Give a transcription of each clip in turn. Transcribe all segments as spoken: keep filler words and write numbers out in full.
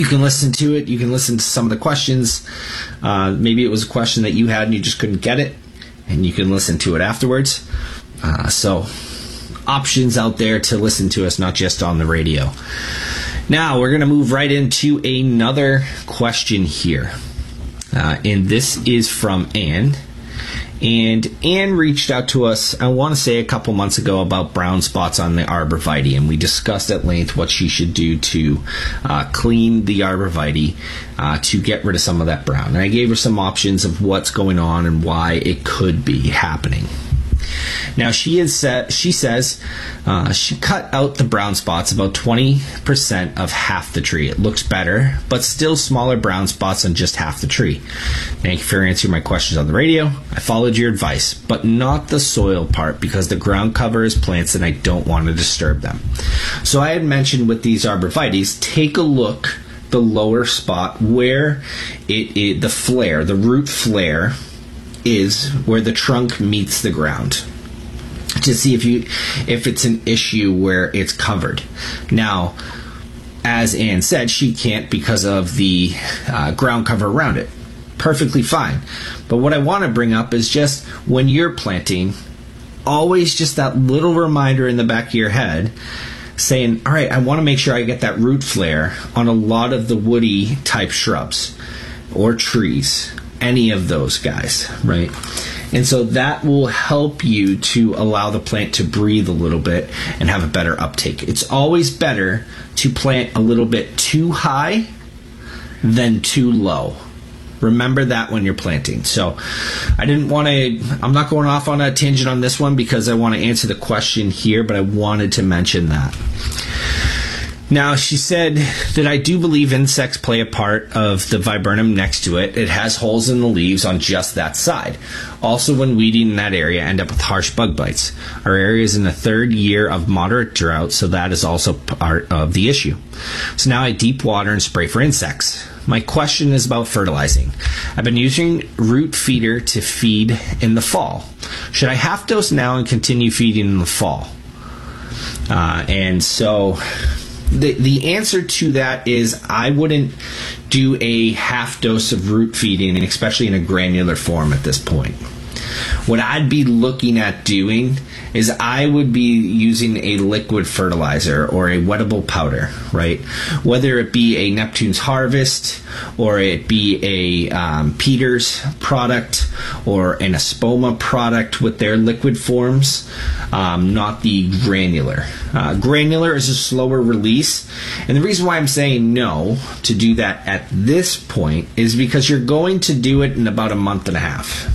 can listen to it. You can listen to some of the questions. Uh, maybe it was a question that you had and you just couldn't get it, and you can listen to it afterwards. Uh, so options out there to listen to us, not just on the radio. Now we're going to move right into another question here. Uh, and this is from Anne. And Anne reached out to us, I want to say a couple months ago, about brown spots on the arborvitae, and we discussed at length what she should do to uh, clean the arborvitae uh, to get rid of some of that brown. And I gave her some options of what's going on and why it could be happening. Now, she is sa- she says uh, she cut out the brown spots, about twenty percent of half the tree. It looks better, but still smaller brown spots on just half the tree. Thank you for answering my questions on the radio. I followed your advice, but not the soil part, because the ground cover is plants and I don't want to disturb them. So I had mentioned with these arborvitaes, take a look the lower spot where it, it the flare, the root flare, is where the trunk meets the ground, to see if you if it's an issue where it's covered. Now, as Anne said, she can't because of the uh, ground cover around it. Perfectly fine. But what I want to bring up is just when you're planting, always just that little reminder in the back of your head saying, all right, I want to make sure I get that root flare on a lot of the woody type shrubs or trees. Any of those guys, right? And so that will help you to allow the plant to breathe a little bit and have a better uptake. It's always better to plant a little bit too high than too low. Remember that when you're planting. So I didn't want to, I'm not going off on a tangent on this one because I want to answer the question here, but I wanted to mention that. Now, she said that I do believe insects play a part of the viburnum next to it. It has holes in the leaves on just that side. Also, when weeding in that area, end up with harsh bug bites. Our area is in the third year of moderate drought, so that is also part of the issue. So now I deep water and spray for insects. My question is about fertilizing. I've been using root feeder to feed in the fall. Should I half dose now and continue feeding in the fall? Uh, and so... The the answer to that is I wouldn't do a half dose of root feeding, especially in a granular form at this point. What I'd be looking at doing is I would be using a liquid fertilizer or a wettable powder, right? Whether it be a Neptune's Harvest or it be a um, Peters product or an Espoma product with their liquid forms, um, not the granular. Uh, granular is a slower release, and the reason why I'm saying no to do that at this point is because you're going to do it in about a month and a half.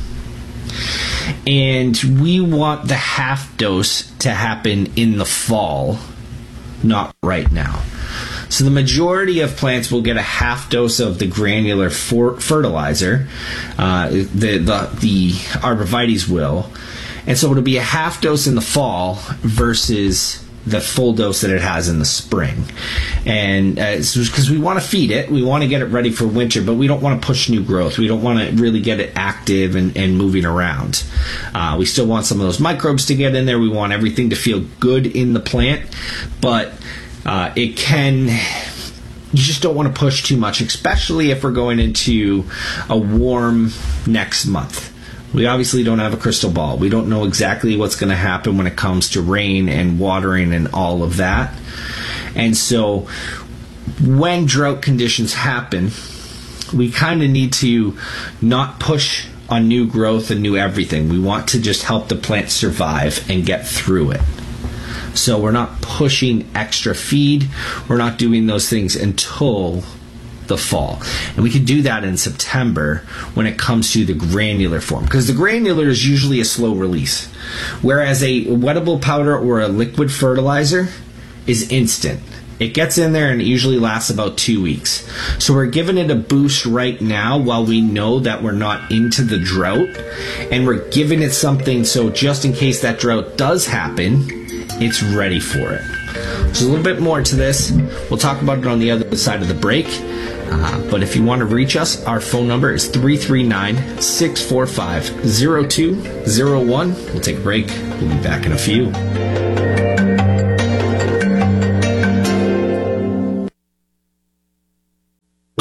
And we want the half dose to happen in the fall, not right now. So the majority of plants will get a half dose of the granular for fertilizer. Uh, the, the, the arborvitaes will. And so it'll be a half dose in the fall versus the full dose that it has in the spring. And because uh, we want to feed it, we want to get it ready for winter, but we don't want to push new growth. We don't want to really get it active and, and moving around. Uh, we still want some of those microbes to get in there. We want everything to feel good in the plant, but uh, it can... You just don't want to push too much, especially if we're going into a warm next month. We obviously don't have a crystal ball. We don't know exactly what's going to happen when it comes to rain and watering and all of that. And so when drought conditions happen, we kind of need to not push on new growth and new everything. We want to just help the plant survive and get through it. So we're not pushing extra feed. We're not doing those things until the fall. And we can do that in September when it comes to the granular form, because the granular is usually a slow release, whereas a wettable powder or a liquid fertilizer is instant. It gets in there and it usually lasts about two weeks. So we're giving it a boost right now while we know that we're not into the drought, and we're giving it something so just in case that drought does happen, it's ready for it. There's a little bit more to this. We'll talk about it on the other side of the break. Uh, but if you want to reach us, our phone number is three three nine, six four five, zero two zero one. We'll take a break. We'll be back in a few.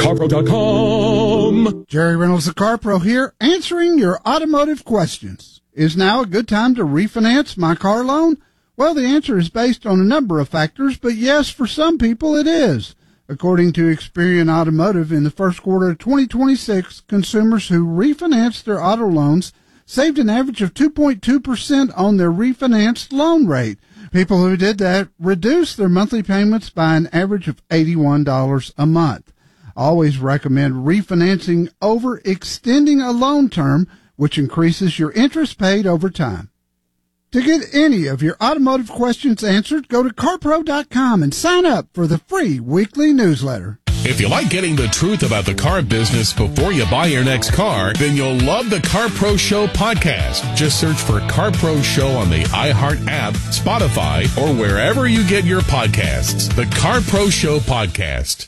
car pro dot com. Jerry Reynolds, the Car Pro here, answering your automotive questions. Is now a good time to refinance my car loan? Well, the answer is based on a number of factors, but yes, for some people it is. According to Experian Automotive, in the first quarter of twenty twenty-six, consumers who refinanced their auto loans saved an average of two point two percent on their refinanced loan rate. People who did that reduced their monthly payments by an average of eighty-one dollars a month. I always recommend refinancing over extending a loan term, which increases your interest paid over time. To get any of your automotive questions answered, go to car pro dot com and sign up for the free weekly newsletter. If you like getting the truth about the car business before you buy your next car, then you'll love the Car Pro Show podcast. Just search for Car Pro Show on the iHeart app, Spotify, or wherever you get your podcasts. The Car Pro Show podcast.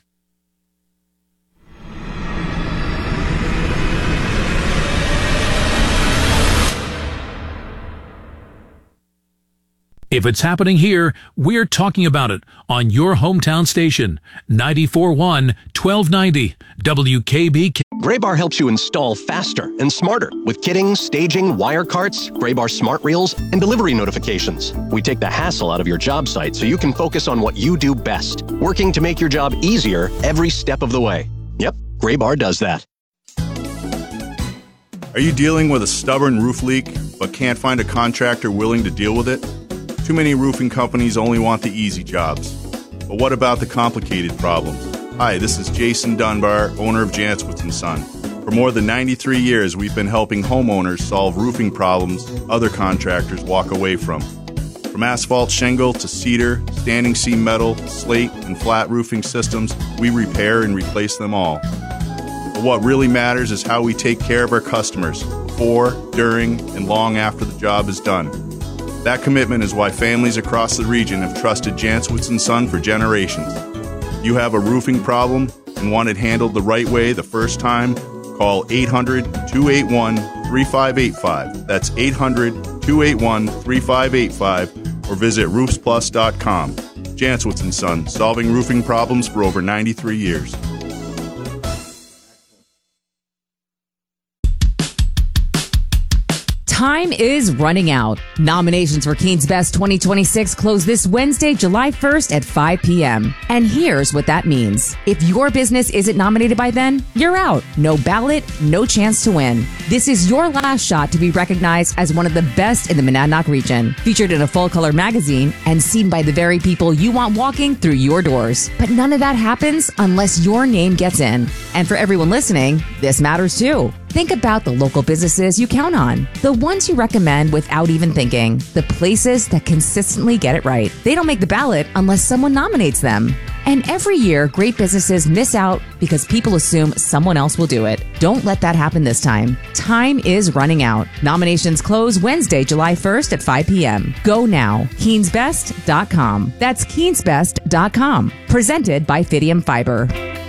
If it's happening here, we're talking about it on your hometown station, ninety-four point one, twelve ninety, W K B. Graybar helps you install faster and smarter with kitting, staging, wire carts, Graybar smart reels, and delivery notifications. We take the hassle out of your job site so you can focus on what you do best, working to make your job easier every step of the way. Yep, Graybar does that. Are you dealing with a stubborn roof leak but can't find a contractor willing to deal with it? Too many roofing companies only want the easy jobs. But what about the complicated problems? Hi, this is Jason Dunbar, owner of Jantzwitz and Son. For more than ninety-three years, we've been helping homeowners solve roofing problems other contractors walk away from. From asphalt shingle to cedar, standing seam metal, slate, and flat roofing systems, we repair and replace them all. But what really matters is how we take care of our customers before, during, and long after the job is done. That commitment is why families across the region have trusted Jantzwitz and Son for generations. You have a roofing problem and want it handled the right way the first time? Call eight hundred, two eight one, three five eight five. That's eight hundred, two eight one, three five eight five or visit roofs plus dot com. Jantzwitz and Son, solving roofing problems for over ninety-three years. Time is running out. Nominations for Keene's Best twenty twenty-six close this Wednesday, July first at five p.m. And here's what that means. If your business isn't nominated by then, you're out. No ballot, no chance to win. This is your last shot to be recognized as one of the best in the Monadnock region. Featured in a full-color magazine and seen by the very people you want walking through your doors. But none of that happens unless your name gets in. And for everyone listening, this matters too. Think about the local businesses you count on, the ones you recommend without even thinking, the places that consistently get it right. They don't make the ballot unless someone nominates them. And every year, great businesses miss out because people assume someone else will do it. Don't let that happen this time. Time is running out. Nominations close Wednesday, July first at five p.m. Go now. Keens Best dot com. That's Keens Best dot com. Presented by Fidium Fiber.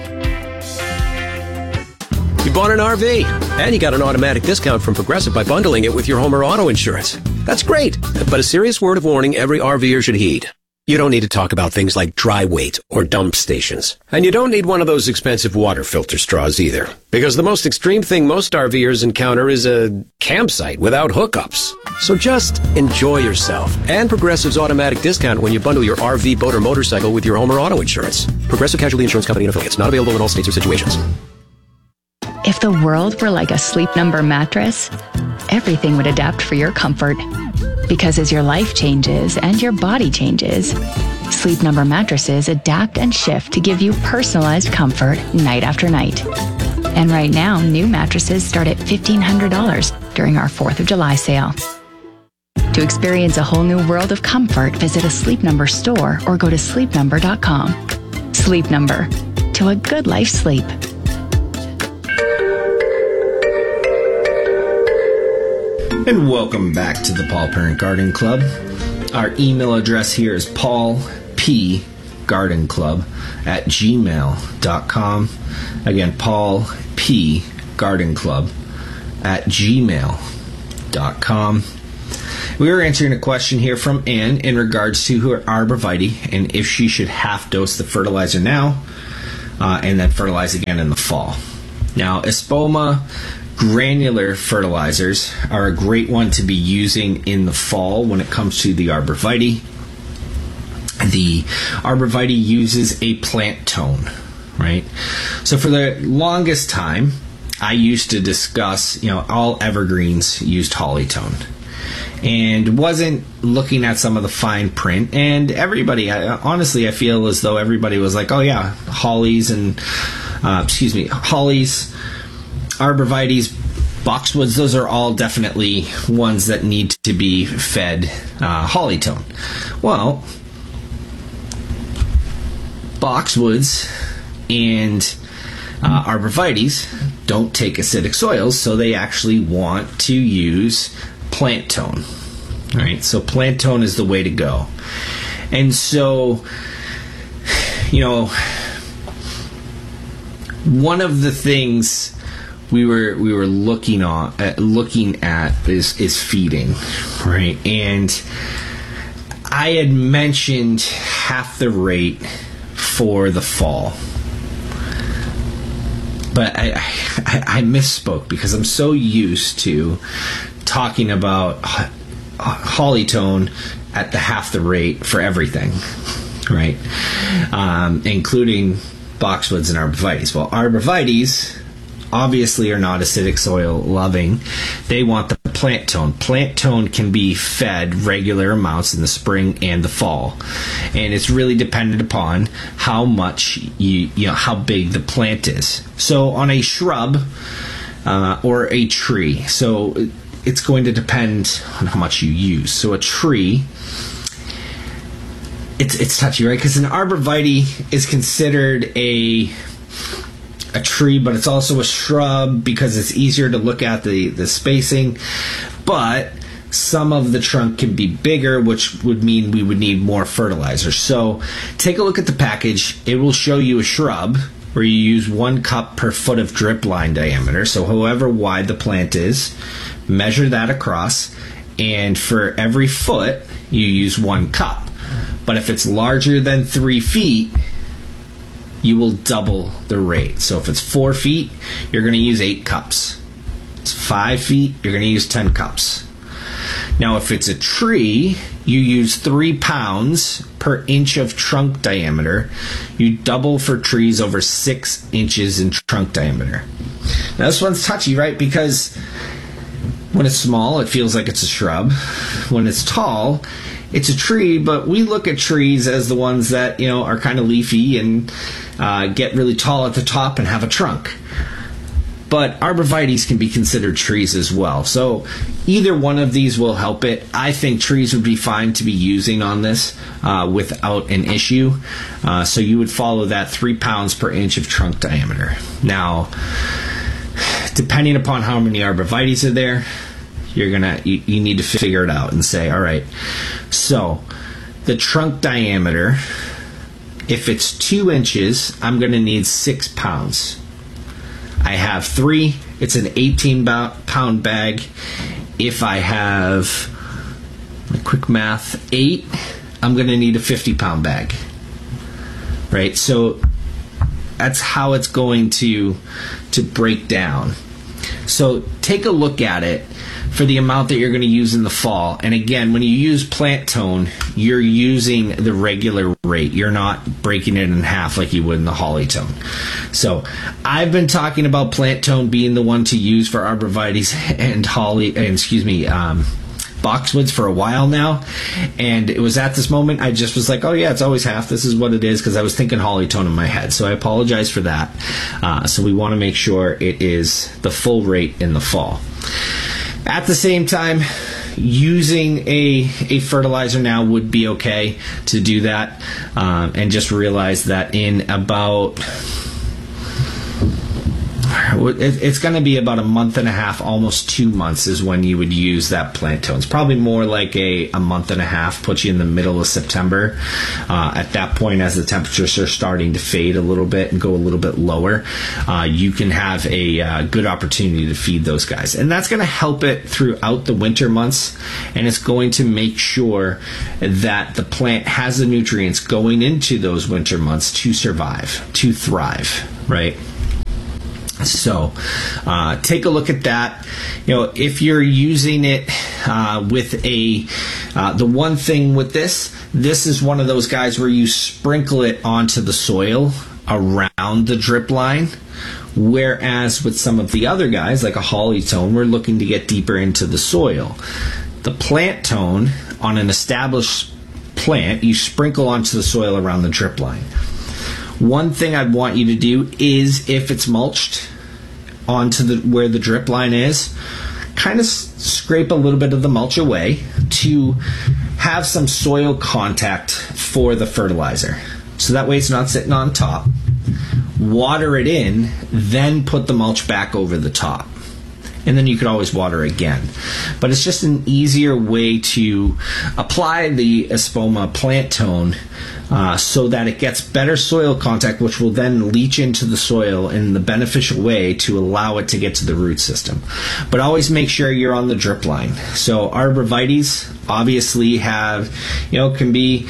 You bought an R V, and you got an automatic discount from Progressive by bundling it with your home or auto insurance. That's great, but a serious word of warning every RVer should heed. You don't need to talk about things like dry weight or dump stations. And you don't need one of those expensive water filter straws either. Because the most extreme thing most RVers encounter is a campsite without hookups. So just enjoy yourself and Progressive's automatic discount when you bundle your R V, boat, or motorcycle with your home or auto insurance. Progressive Casualty Insurance Company and affiliates. Not available in all states or situations. If the world were like a Sleep Number mattress, everything would adapt for your comfort. Because as your life changes and your body changes, Sleep Number mattresses adapt and shift to give you personalized comfort night after night. And right now, new mattresses start at fifteen hundred dollars during our fourth of July sale. To experience a whole new world of comfort, visit a Sleep Number store or go to sleep number dot com. Sleep Number. To a good life sleep. And welcome back to the Paul Parent Garden Club. Our email address here is paul p garden club at gmail dot com. Again, paul p garden club at gmail dot com. We were answering a question here from Ann in regards to her arborvitae and if she should half dose the fertilizer now uh, and then fertilize again in the fall. Now, Espoma granular fertilizers are a great one to be using in the fall when it comes to the arborvitae. The arborvitae uses a plant tone, right? So for the longest time, I used to discuss, you know, all evergreens used holly tone, and wasn't looking at some of the fine print. And everybody, I, honestly, I feel as though everybody was like, oh yeah, hollies and, uh, excuse me, hollies, arborvitaes, boxwoods, those are all definitely ones that need to be fed uh, holly tone. Well, boxwoods and uh, arborvitaes don't take acidic soils, so they actually want to use plant tone. All right, so plant tone is the way to go. And so, you know, one of the things we were we were looking on uh, looking at is is feeding, right? And I had mentioned half the rate for the fall, but I, I I misspoke because I'm so used to talking about holly tone at the half the rate for everything, right? Um, including boxwoods and arborvitaes. Well, arborvitaes obviously are not acidic soil loving. They want the plant tone. Plant tone can be fed regular amounts in the spring and the fall, and it's really dependent upon how much you you know how big the plant is. So on a shrub uh, or a tree, so it's going to depend on how much you use. So a tree, it's it's touchy, right? Because an arborvitae is considered a a tree, but it's also a shrub because it's easier to look at the, the spacing. But some of the trunk can be bigger, which would mean we would need more fertilizer. So take a look at the package. It will show you a shrub where you use one cup per foot of drip line diameter. So however wide the plant is, measure that across, and for every foot, you use one cup. But if it's larger than three feet, you will double the rate. So if it's four feet, you're going to use eight cups. It's five feet, you're going to use ten cups. Now, if it's a tree, you use three pounds per inch of trunk diameter. You double for trees over six inches in trunk diameter. Now, this one's touchy, right? Because when it's small, it feels like it's a shrub. When it's tall, it's a tree, but we look at trees as the ones that, you know, are kind of leafy and uh, get really tall at the top and have a trunk. But arborvitaes can be considered trees as well. So either one of these will help it. I think trees would be fine to be using on this uh, without an issue. Uh, so you would follow that three pounds per inch of trunk diameter. Now, depending upon how many arborvitaes are there, you're gonna you, you need to figure it out and say, all right, so the trunk diameter, if it's two inches, I'm gonna need six pounds. I have three, it's an eighteen pound bag. If I have, quick math, eight, I'm gonna need a fifty pound bag, right? So that's how it's going to to break down. So take a look at it for the amount that you're going to use in the fall. And again, when you use plant tone, you're using the regular rate. You're not breaking it in half like you would in the holly tone. So I've been talking about plant tone being the one to use for arborvitaes and holly, and excuse me, um, boxwoods for a while now. And it was at this moment I just was like, oh yeah, it's always half. This is what it is, because I was thinking holly tone in my head. So I apologize for that. Uh, so we want to make sure it is the full rate in the fall. At the same time, using a a fertilizer now would be okay to do that, um, and just realize that in about, it's going to be about a month and a half, almost two months is when you would use that plant tone. It's probably more like a, a month and a half, put you in the middle of September. Uh, at that point, as the temperatures are starting to fade a little bit and go a little bit lower, uh, you can have a uh, good opportunity to feed those guys. And that's going to help it throughout the winter months, and it's going to make sure that the plant has the nutrients going into those winter months to survive, to thrive, right? So uh, take a look at that. You know, if you're using it uh, with a, uh, the one thing with this, this is one of those guys where you sprinkle it onto the soil around the drip line. Whereas with some of the other guys, like a holly tone, we're looking to get deeper into the soil. The plant tone, on an established plant, you sprinkle onto the soil around the drip line. One thing I'd want you to do is, if it's mulched onto the where the drip line is, kind of scrape a little bit of the mulch away to have some soil contact for the fertilizer. So that way it's not sitting on top. Water it in, then put the mulch back over the top. And then you could always water again. But it's just an easier way to apply the Espoma plant tone uh, so that it gets better soil contact, which will then leach into the soil in the beneficial way to allow it to get to the root system. But always make sure you're on the drip line. So arborvitaes obviously have, you know, can be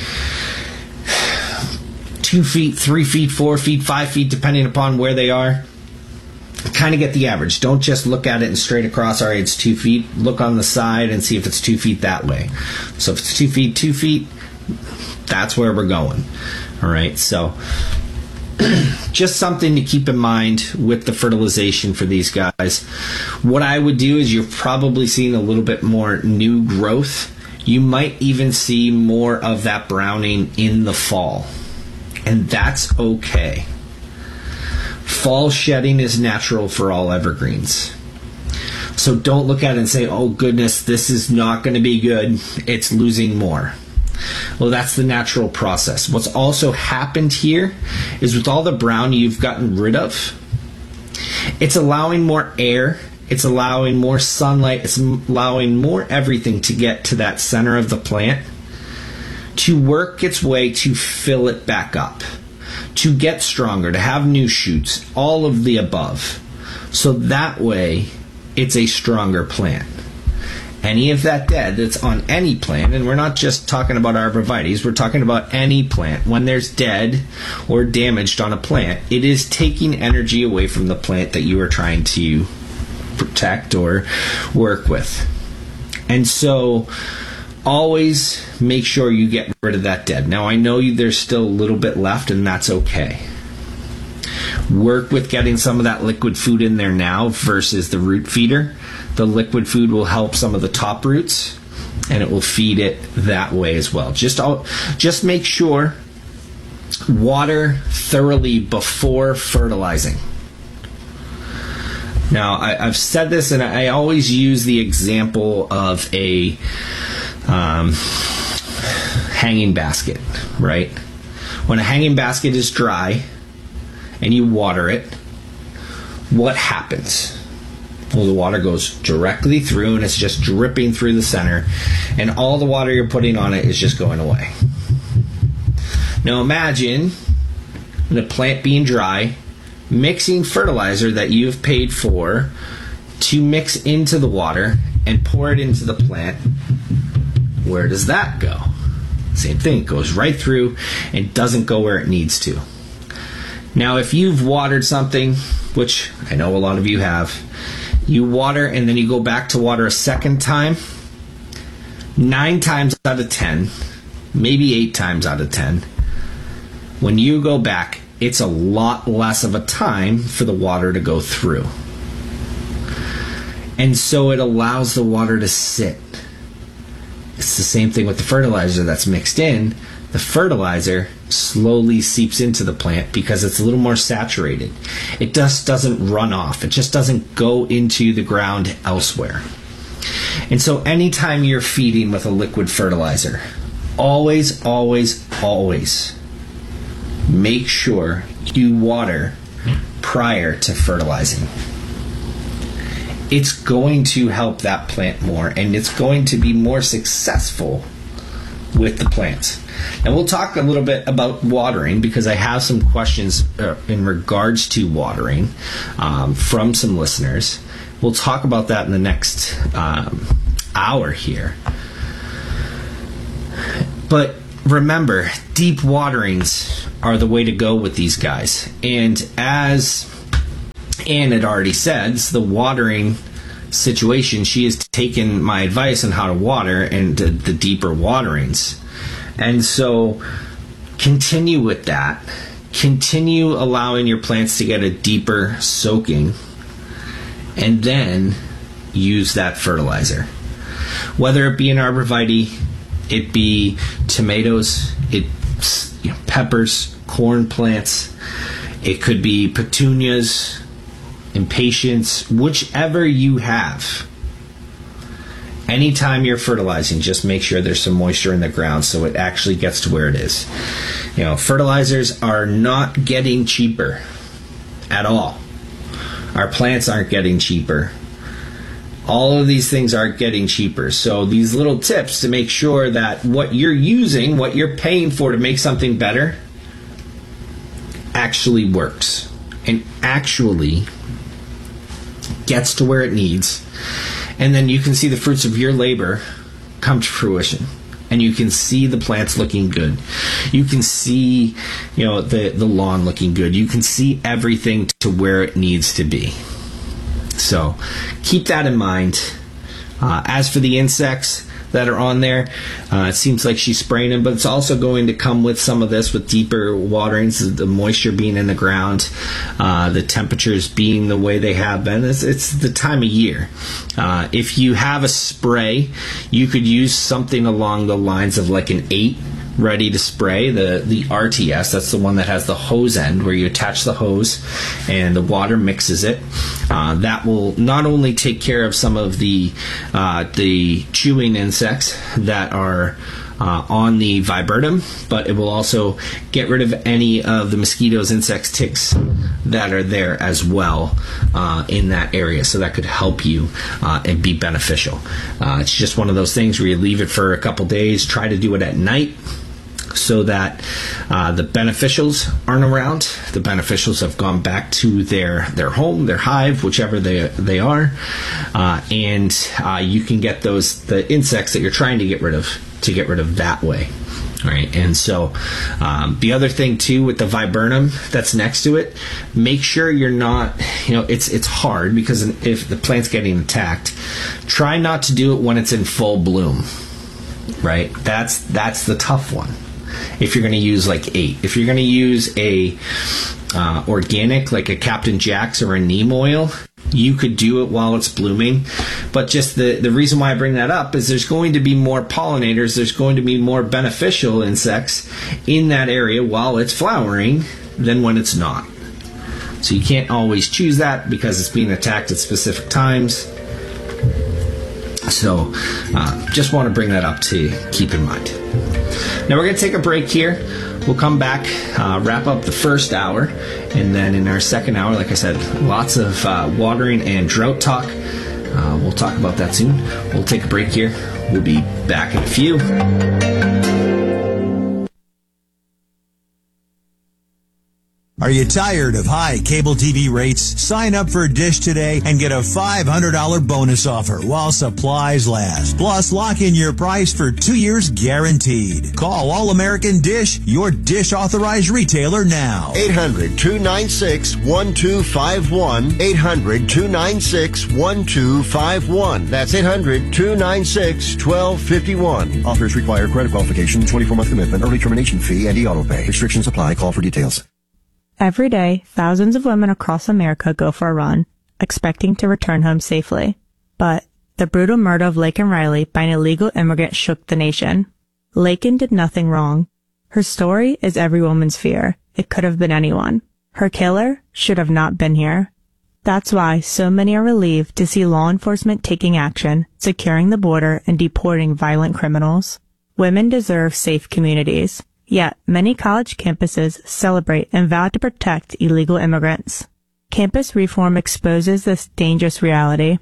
two feet, three feet, four feet, five feet, depending upon where they are. Kind of get the average. Don't just look at it and straight across, all right, it's two feet. Look on the side and see if it's two feet that way. So if it's two feet, two feet, that's where we're going. All right, so just something to keep in mind with the fertilization for these guys. What I would do is, you're probably seeing a little bit more new growth. You might even see more of that browning in the fall. And that's okay. Fall shedding is natural for all evergreens. So don't look at it and say, oh goodness, this is not going to be good. It's losing more. Well, that's the natural process. What's also happened here is, with all the brown you've gotten rid of, it's allowing more air, it's allowing more sunlight, it's allowing more everything to get to that center of the plant to work its way to fill it back up, to get stronger, to have new shoots, all of the above. So that way, it's a stronger plant. Any of that dead that's on any plant, and we're not just talking about arborvitaes, we're talking about any plant. When there's dead or damaged on a plant, it is taking energy away from the plant that you are trying to protect or work with. And so always make sure you get rid of that dead. Now, I know you, there's still a little bit left, and that's okay. Work with getting some of that liquid food in there now versus the root feeder. The liquid food will help some of the top roots, and it will feed it that way as well. Just, all, just make sure water thoroughly before fertilizing. Now, I, I've said this, and I always use the example of a um, hanging basket, right? When a hanging basket is dry and you water it, what happens? Well, the water goes directly through, and it's just dripping through the center, and all the water you're putting on it is just going away. Now imagine the plant being dry, mixing fertilizer that you've paid for to mix into the water and pour it into the plant. Where does that go? Same thing, it goes right through and doesn't go where it needs to. Now, if you've watered something, which I know a lot of you have, you water and then you go back to water a second time, nine times out of ten, maybe eight times out of ten, when you go back, it's a lot less of a time for the water to go through. And so it allows the water to sit. It's the same thing with the fertilizer that's mixed in. The fertilizer slowly seeps into the plant because it's a little more saturated. It just doesn't run off. It just doesn't go into the ground elsewhere. And so anytime you're feeding with a liquid fertilizer, always, always, always make sure you water prior to fertilizing. it's going to help that plant more, and it's going to be more successful with the plants. And we'll talk a little bit about watering, because I have some questions uh, in regards to watering um, from some listeners. We'll talk about that in the next um, hour here. But remember, deep waterings are the way to go with these guys. And as Ann had already said, the watering situation, she has taken my advice on how to water and the, the deeper waterings. And so continue with that. Continue allowing your plants to get a deeper soaking, and then use that fertilizer. Whether it be an arborvitae, it be tomatoes, it you know, peppers, corn plants, it could be petunias, impatiens, whichever you have. Anytime you're fertilizing, just make sure there's some moisture in the ground so it actually gets to where it is. You know, fertilizers are not getting cheaper at all. Our plants aren't getting cheaper. All of these things aren't getting cheaper. So these little tips to make sure that what you're using, what you're paying for to make something better, actually works and actually gets to where it needs. And then you can see the fruits of your labor come to fruition. And you can see the plants looking good. You can see, you know, the, the lawn looking good. You can see everything to where it needs to be. So keep that in mind. Uh, as for the insects that are on there, uh, it seems like she's spraying them, but it's also going to come with some of this with deeper waterings, the moisture being in the ground, uh, the temperatures being the way they have been. It's, it's the time of year. Uh, if you have a spray, you could use something along the lines of like an eight ready to spray, the the R T S. That's the one that has the hose end where you attach the hose and the water mixes it. Uh, that will not only take care of some of the uh, the chewing insects that are uh, on the viburnum, but it will also get rid of any of the mosquitoes, insects, ticks that are there as well uh, in that area. So that could help you uh, and be beneficial. Uh, it's just one of those things where you leave it for a couple days. Try to do it at night, so that uh, the beneficials aren't around. The beneficials have gone back to their, their home, their hive, whichever they they are, uh, and uh, you can get those the insects that you're trying to get rid of to get rid of that way. All right, and so um, the other thing too with the viburnum that's next to it, make sure you're not, you know, it's it's hard because if the plant's getting attacked, try not to do it when it's in full bloom. Right, that's that's the tough one. If you're going to use like eight, if you're going to use a uh, organic like a Captain Jack's or a neem oil, you could do it while it's blooming. But just the, the reason why I bring that up is there's going to be more pollinators, there's going to be more beneficial insects in that area while it's flowering than when it's not. So you can't always choose that because it's being attacked at specific times. So uh, just want to bring that up to keep in mind. Now we're going to take a break here. We'll come back, uh, wrap up the first hour, and then in our second hour, like I said, lots of uh, watering and drought talk. Uh, we'll talk about that soon. We'll take a break here. We'll be back in a few. Are you tired of high cable T V rates? Sign up for Dish today and get a five hundred dollars bonus offer while supplies last. Plus, lock in your price for two years guaranteed. Call All American Dish, your Dish authorized retailer now. eight hundred, two nine six, one two five one. eight hundred, two nine six, one two five one. That's eight hundred, two nine six, one two five one. Offers require credit qualification, twenty-four month commitment, early termination fee, and e-auto pay. Restrictions apply. Call for details. Every day, thousands of women across America go for a run, expecting to return home safely. But the brutal murder of Laken Riley by an illegal immigrant shook the nation. Laken did nothing wrong. Her story is every woman's fear. It could have been anyone. Her killer should have not been here. That's why so many are relieved to see law enforcement taking action, securing the border, and deporting violent criminals. Women deserve safe communities. Yet, many college campuses celebrate and vow to protect illegal immigrants. Campus reform exposes this dangerous reality.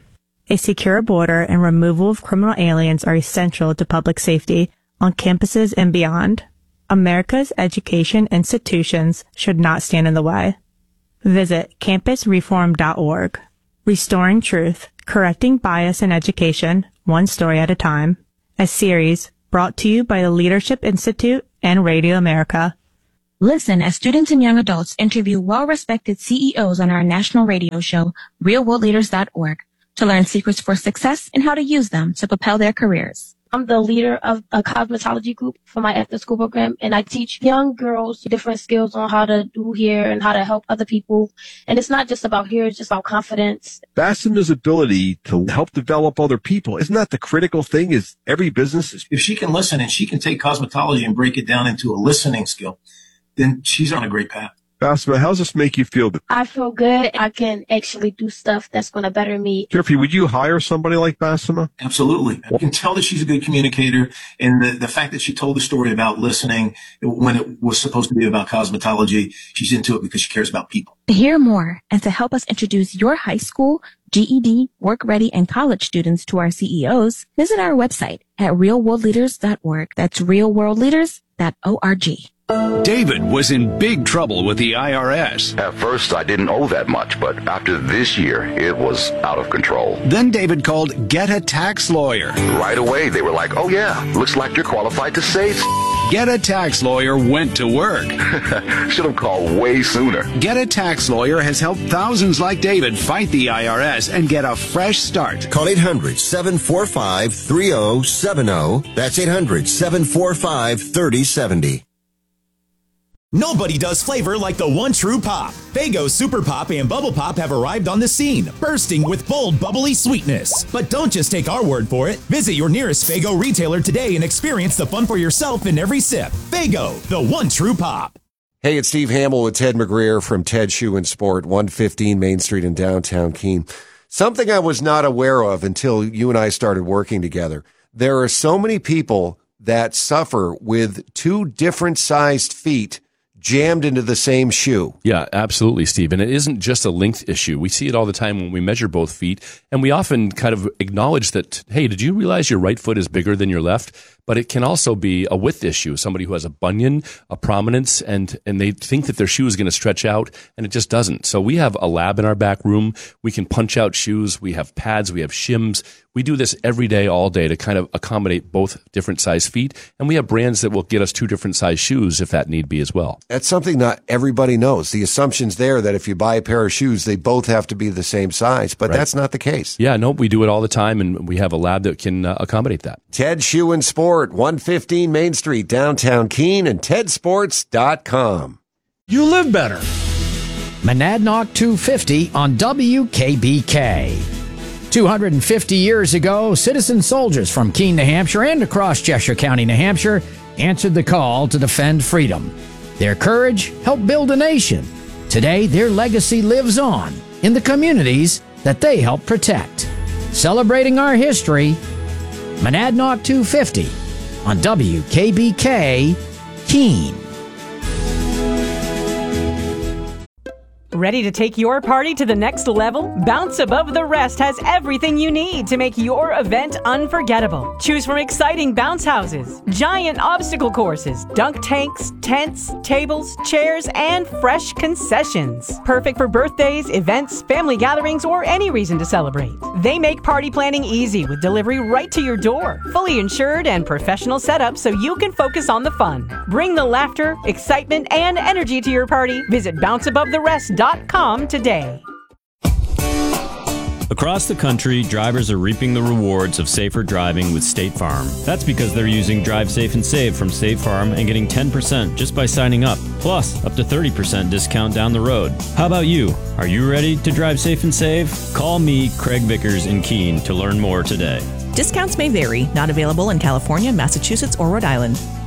A secure border and removal of criminal aliens are essential to public safety on campuses and beyond. America's education institutions should not stand in the way. Visit campus reform dot org. Restoring Truth, Correcting Bias in Education, One Story at a Time. A series brought to you by the Leadership Institute and Radio America. Listen as students and young adults interview well-respected C E Os on our national radio show, real world leaders dot org, to learn secrets for success and how to use them to propel their careers. I'm the leader of a cosmetology group for my after-school program, and I teach young girls different skills on how to do hair and how to help other people. And it's not just about hair, it's just about confidence. Bassema's ability to help develop other people, isn't that the critical thing? Is every business is... If she can listen and she can take cosmetology and break it down into a listening skill, then she's on a great path. Bassema, how does this make you feel? I feel good. I can actually do stuff that's going to better me. Jeffrey, would you hire somebody like Bassema? Absolutely. I can tell that she's a good communicator, and the, the fact that she told the story about listening when it was supposed to be about cosmetology, she's into it because she cares about people. To hear more and to help us introduce your high school, G E D, work ready, and college students to our C E Os, visit our website at real world leaders dot org. That's real world leaders dot org. David was in big trouble with the I R S. At first, I didn't owe that much, but after this year, it was out of control. Then David called Get a Tax Lawyer. Right away, they were like, oh yeah, looks like you're qualified to save. Get a Tax Lawyer went to work. Should have called way sooner. Get a Tax Lawyer has helped thousands like David fight the I R S and get a fresh start. Call eight hundred, seven four five, three zero seven zero. That's eight hundred, seven four five, three zero seven zero. Nobody does flavor like the one true pop. Faygo Super Pop and Bubble Pop have arrived on the scene, bursting with bold, bubbly sweetness. But don't just take our word for it. Visit your nearest Faygo retailer today and experience the fun for yourself in every sip. Faygo, the one true pop. Hey, it's Steve Hamill with Ted McGreer from Ted Shoe and Sport, one fifteen Main Street in downtown Keene. Something I was not aware of until you and I started working together. There are so many people that suffer with two different sized feet jammed into the same shoe. Yeah, absolutely, Steve. And it isn't just a length issue. We see it all the time when we measure both feet, and we often kind of acknowledge that, hey, did you realize your right foot is bigger than your left? But it can also be a width issue. Somebody who has a bunion, a prominence, and, and they think that their shoe is going to stretch out, and it just doesn't. So we have a lab in our back room. We can punch out shoes. We have pads. We have shims. We do this every day, all day, to kind of accommodate both different size feet. And we have brands that will get us two different size shoes if that need be as well. That's something not everybody knows. The assumption's there that if you buy a pair of shoes, they both have to be the same size, but right. That's not the case. Yeah, no, we do it all the time, and we have a lab that can uh, accommodate that. Ted Shoe and Sport, one fifteen Main Street, downtown Keene, and ted sports dot com. You live better. Monadnock two fifty on W K B K. two hundred fifty years ago, citizen soldiers from Keene, New Hampshire, and across Cheshire County, New Hampshire, answered the call to defend freedom. Their courage helped build a nation. Today, their legacy lives on in the communities that they helped protect. Celebrating our history, Monadnock two fifty on W K B K, Keene. Ready to take your party to the next level? Bounce Above the Rest has everything you need to make your event unforgettable. Choose from exciting bounce houses, giant obstacle courses, dunk tanks, tents, tables, chairs, and fresh concessions. Perfect for birthdays, events, family gatherings, or any reason to celebrate. They make party planning easy with delivery right to your door. Fully insured and professional setup so you can focus on the fun. Bring the laughter, excitement, and energy to your party. Visit bounce above the rest dot com today. Across the country, drivers are reaping the rewards of safer driving with State Farm. That's because they're using Drive Safe and Save from State Farm and getting ten percent just by signing up, plus up to thirty percent discount down the road. How about you? Are you ready to drive safe and save? Call me, Craig Vickers in Keene, to learn more today. Discounts may vary, not available in California, Massachusetts, or Rhode Island.